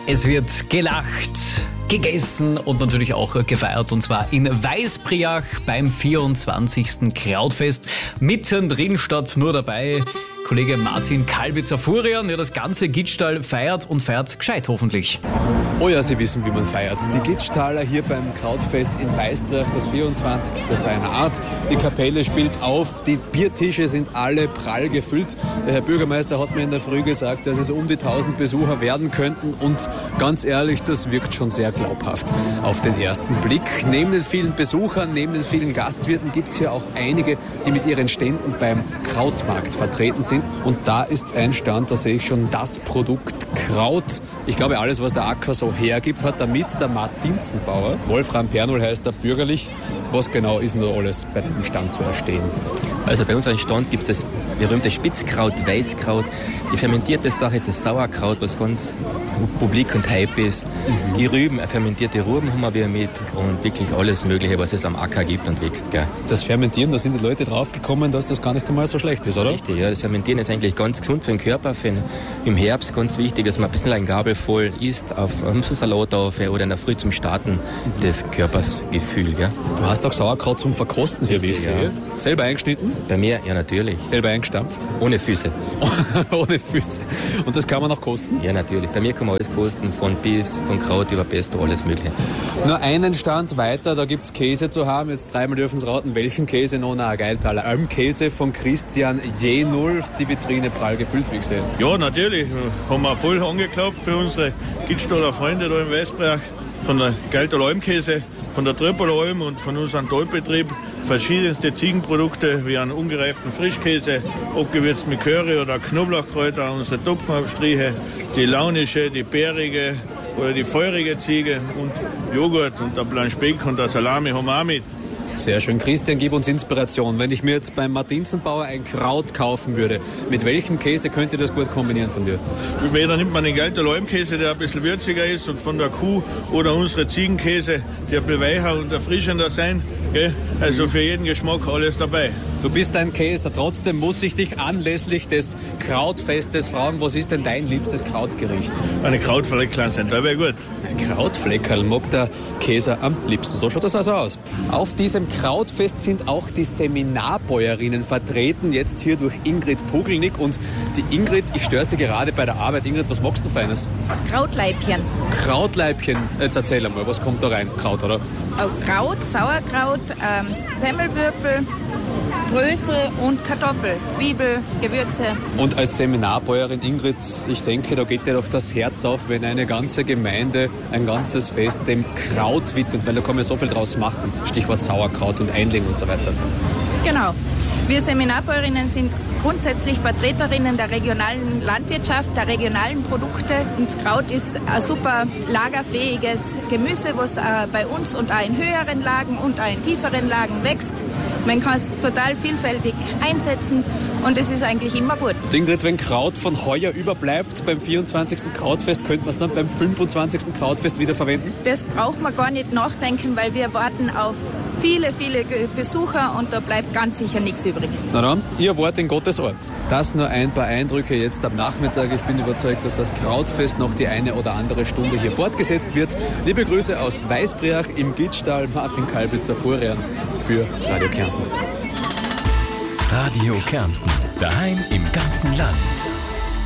Es wird gelacht, gegessen und natürlich auch gefeiert, und zwar in Weißbriach beim 24. Krautfest. Mittendrin statt nur dabei Kollege Martin Kalbitzer-Furian, der das ganze Gitztal feiert und feiert gescheit hoffentlich. Oh ja, Sie wissen, wie man feiert. Die Gitztaler hier beim Krautfest in Weißbriach, das 24. seiner Art. Die Kapelle spielt auf, die Biertische sind alle prall gefüllt. Der Herr Bürgermeister hat mir in der Früh gesagt, dass es um die 1000 Besucher werden könnten, und ganz ehrlich, das wirkt schon sehr glaubhaft auf den ersten Blick. Neben den vielen Besuchern, neben den vielen Gastwirten gibt es hier auch einige, die mit ihren Ständen beim Krautmarkt vertreten sind. Und da ist ein Stand, da sehe ich schon das Produkt Kraut. Ich glaube, alles, was der Acker so hergibt, hat damit der Martinsenbauer. Wolfram Pernol heißt er bürgerlich. Was genau ist denn da alles bei dem Stand zu erstehen? Also bei unserem Stand gibt es das berühmte Spitzkraut, Weißkraut. Die fermentierte Sache ist das Sauerkraut, was ganz publik und hype ist. Die Rüben, fermentierte Rüben haben wir mit, und wirklich alles Mögliche, was es am Acker gibt und wächst. Gell. Das Fermentieren, da sind die Leute draufgekommen, dass das gar nicht einmal so schlecht ist, oder? Richtig, ja. Das Fermentieren ist eigentlich ganz gesund für den Körper. Im Herbst ganz wichtig, dass man ein bisschen ein Gabel voll isst, auf einen Salat auf oder in der Früh zum Starten des Körpersgefühl. Gell. Du hast auch Sauerkraut zum Verkosten hier, wie ich sehe. Ja. Selber eingeschnitten? Bei mir, ja natürlich. Selber eingestampft? Ohne Füße. Ohne Füße. Und das kann man auch kosten? Ja, natürlich. Bei mir kann man alles kosten, von Biss, von Kraut über Pesto, alles Mögliche. Nur einen Stand weiter, da gibt es Käse zu haben. Jetzt dreimal dürfen Sie raten, welchen Käse? No, na, Geiltaler Almkäse von Christian J0. Die Vitrine prall gefüllt, wie ich sehe. Ja, natürlich. Haben wir voll angeklappt für unsere Gitztaler Freunde da im Weißbriach. Von der Geiltaler Almkäse, von der Tröppeler Alm und von unserem Tollbetrieb verschiedenste Ziegenprodukte wie einen ungereiften Frischkäse, abgewürzt mit Curry oder Knoblauchkräuter, unsere Topfenaufstriche, die launische, die bärige oder die feurige Ziege und Joghurt und der Blanc-Speck und der Salami haben wir auch mit. Sehr schön. Christian, gib uns Inspiration. Wenn ich mir jetzt beim Martinsenbauer ein Kraut kaufen würde, mit welchem Käse könnte ich das gut kombinieren von dir? Entweder nimmt man den Geiltaler Almkäse, der ein bisschen würziger ist, und von der Kuh, oder unsere Ziegenkäse, die ein bisschen weicher und erfrischender sein. Gell? Also für jeden Geschmack alles dabei. Du bist ein Käser. Trotzdem muss ich dich anlässlich des Krautfestes fragen, was ist denn dein liebstes Krautgericht? Eine Krautfleckerl sind, da wäre gut. Ein Krautfleckerl mag der Käser am liebsten. So schaut das also aus. Auf diesem Krautfest sind auch die Seminarbäuerinnen vertreten, jetzt hier durch Ingrid Pugelnick. Und die Ingrid, ich störe sie gerade bei der Arbeit. Ingrid, was magst du Feines? Krautleibchen. Krautleibchen. Jetzt erzähl einmal, was kommt da rein? Kraut, oder? Kraut, Sauerkraut, Semmelwürfel, Brösel und Kartoffel, Zwiebel, Gewürze. Und als Seminarbäuerin Ingrid, ich denke, da geht dir doch das Herz auf, wenn eine ganze Gemeinde ein ganzes Fest dem Kraut widmet, weil da kann man so viel draus machen. Stichwort Sauerkraut und Einling und so weiter. Genau. Wir Seminarbäuerinnen sind grundsätzlich Vertreterinnen der regionalen Landwirtschaft, der regionalen Produkte. Und das Kraut ist ein super lagerfähiges Gemüse, was bei uns und auch in höheren Lagen und auch in tieferen Lagen wächst. Man kann es total vielfältig einsetzen und es ist eigentlich immer gut. Ingrid, wenn Kraut von heuer überbleibt beim 24. Krautfest, könnte man es dann beim 25. Krautfest wieder verwenden? Das braucht man gar nicht nachdenken, weil wir warten auf viele, viele Besucher und da bleibt ganz sicher nichts übrig. Na dann, ihr Wort in Gottes Ohr. Das nur ein paar Eindrücke jetzt am Nachmittag. Ich bin überzeugt, dass das Krautfest noch die eine oder andere Stunde hier fortgesetzt wird. Liebe Grüße aus Weißbriach im Gitztal, Martin Kalbitzer-Furian für Radio Kärnten. Radio Kärnten, daheim im ganzen Land.